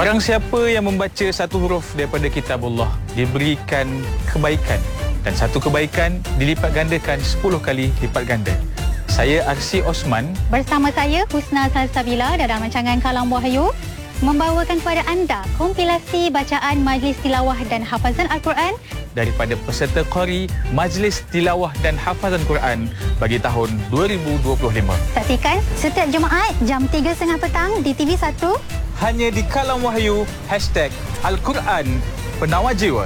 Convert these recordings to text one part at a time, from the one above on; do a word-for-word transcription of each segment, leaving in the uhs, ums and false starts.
Barang siapa yang membaca satu huruf daripada kitab Allah diberikan kebaikan, dan satu kebaikan dilipat gandakan sepuluh kali lipat ganda. Saya Arsi Osman bersama saya Husna Salsabila dalam rancangan Kalam Wahyu membawakan kepada anda kompilasi bacaan Majlis Tilawah dan Hafazan Al-Quran daripada peserta Qari Majlis Tilawah dan Hafazan Quran bagi tahun dua ribu dua puluh lima. Saksikan setiap Jumaat jam tiga tiga puluh petang di T V satu. Hanya di Kalam Wahyu, hashtag Al-Quran Penawar Jiwa.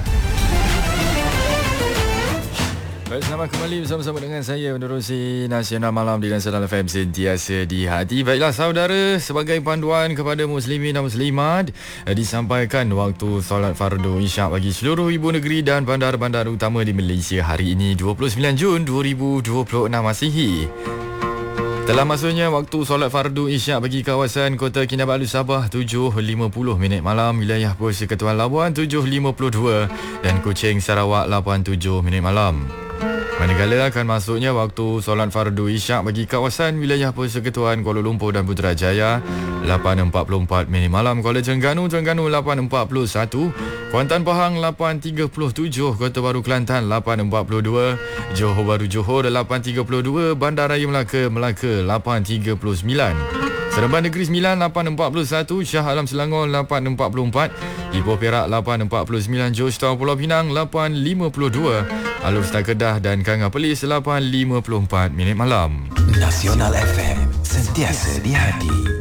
Baik, selamat kembali bersama-sama dengan saya menerusi Nasional Malam di Nasional F M sentiasa di hati. Baiklah saudara, sebagai panduan kepada muslimin dan muslimat, disampaikan waktu solat fardu Isyak bagi seluruh ibu negeri dan bandar-bandar utama di Malaysia hari ini dua puluh sembilan Jun dua ribu dua puluh enam Masihi. Telah masuknya waktu solat fardu Isyak bagi kawasan Kota Kinabalu Sabah tujuh lima puluh minit malam, wilayah Persekutuan Labuan tujuh lima puluh dua dan Kuching Sarawak lapan tujuh minit malam. Manakala akan masuknya waktu solat fardu Isyak bagi kawasan wilayah Persekutuan Kuala Lumpur dan Putrajaya lapan empat puluh empat minit malam, Kuala Terengganu Terengganu lapan empat puluh satu, Kuantan Pahang lapan tiga puluh tujuh, Kota Baru Kelantan lapan empat puluh dua, Johor Bahru Johor lapan tiga puluh dua, Bandaraya Melaka Melaka lapan tiga puluh sembilan, Seremban Negeri Sembilan lapan empat puluh satu, Shah Alam Selangor lapan empat puluh empat, Ipoh Perak lapan empat puluh sembilan, Georgetown Pulau Pinang lapan lima puluh dua, Alor Setar Kedah dan Kangah Perlis lapan lima puluh empat minit malam. Nasional F M, sentiasa di hati.